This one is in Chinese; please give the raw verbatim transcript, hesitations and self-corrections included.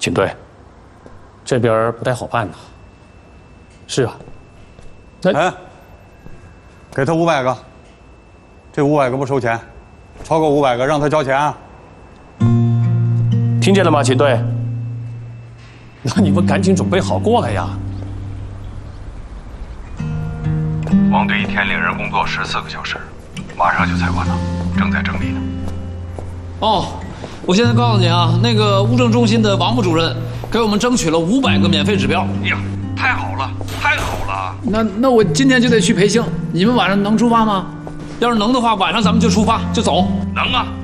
警队，这边不太好办呐。是啊。那哎，给他五百个，这五百个不收钱，超过五百个让他交钱啊。 听见了吗，警队？那你们赶紧准备好过来呀！ 王队一天领人工作十四个小时，马上就采完了，正在整理呢。 哦，我现在告诉你啊，那个物证中心的王副主任给我们争取了五百个免费指标。 哎呀，太好了，太好了！ 那那我今天就得去培训，你们晚上能出发吗？要是能的话，晚上咱们就出发，就走。 能啊。